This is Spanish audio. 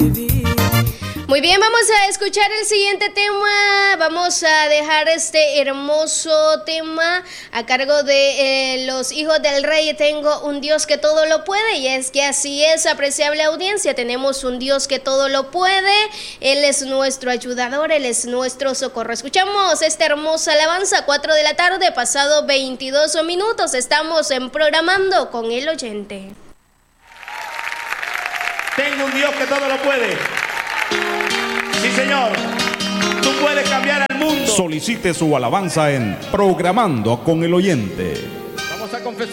Muy bien, vamos a escuchar el siguiente tema. Vamos a dejar este hermoso tema a cargo de los hijos del rey. Tengo un Dios que todo lo puede, y es que así es, apreciable audiencia. Tenemos un Dios que todo lo puede. Él es nuestro ayudador, Él es nuestro socorro. Escuchamos esta hermosa alabanza, 4 de la tarde, pasado 22 minutos. Estamos en Programando con el Oyente. Tengo un Dios que todo lo puede. Sí, señor. Tú puedes cambiar al mundo. Solicite su alabanza en Programando con el Oyente. Vamos a confesar.